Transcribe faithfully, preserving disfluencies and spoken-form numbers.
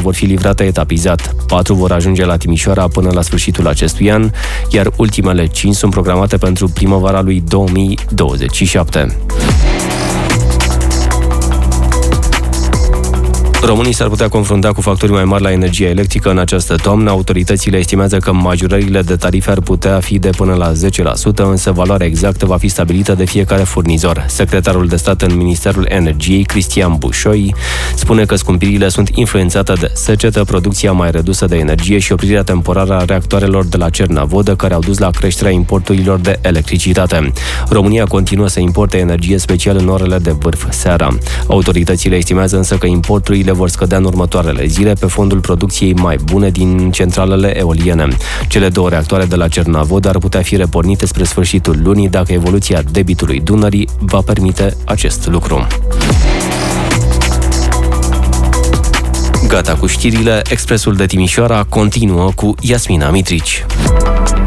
vor fi livrate etapizat. Patru vor ajunge la Timișoara până la sfârșitul acestui an, iar ultimele cinci sunt programate pentru primăvara lui două mii douăzeci și șapte. Românii s-ar putea confrunta cu facturi mai mari la energia electrică în această toamnă. Autoritățile estimează că majorările de tarife ar putea fi de până la zece la sută, însă valoarea exactă va fi stabilită de fiecare furnizor. Secretarul de stat în Ministerul Energiei, Cristian Bușoi, spune că scumpirile sunt influențate de secetă, producția mai redusă de energie și oprirea temporară a reactoarelor de la Cernavodă, care au dus la creșterea importurilor de electricitate. România continuă să importe energie, special în orele de vârf seara. Autoritățile estimează însă că importurile vor scădea în următoarele zile pe fondul producției mai bune din centralele eoliene. Cele două reactoare de la Cernavodă ar putea fi repornite spre sfârșitul lunii dacă evoluția debitului Dunării va permite acest lucru. Gata cu știrile, Expresul de Timișoara continuă cu Iasmina Mitrici.